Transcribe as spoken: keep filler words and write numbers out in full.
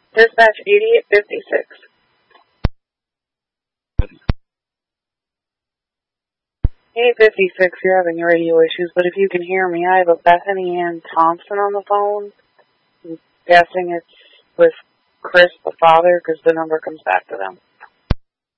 Dispatch eighty-eight fifty-six. eight fifty-six, you're having radio issues, but if you can hear me, I have a Bethany Ann Thompson on the phone. I'm guessing it's with Chris, the father, because the number comes back to them.